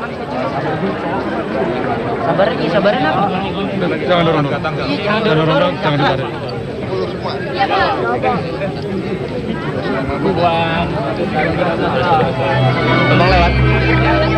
Sabar lagi, sabaran apa? Jangan dorong, jangan dorong, jangan ditarik. Tembang lewat.